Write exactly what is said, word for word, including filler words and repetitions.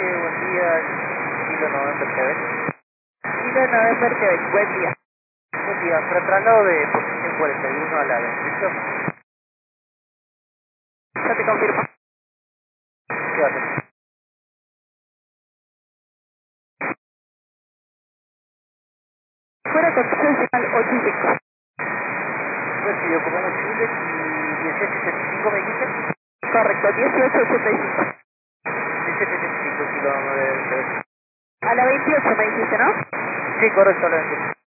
noche, buen día, Kilo November Quebec. Kilo November Quebec, buen día. Buen día, para traslado de posición cuarenta y uno a la veintiocho. Ya te confirmo. ¿Qué haces? Fuera condición final ochenta y cinco. Recibido como posible y dieciocho ochenta y cinco me dijiste. Correcto, dieciocho ochenta y cinco. dieciocho ochenta y cinco Kilo November Quebec. A la veintiocho me dijiste, ¿no? Sí, correcto, a la veintiocho.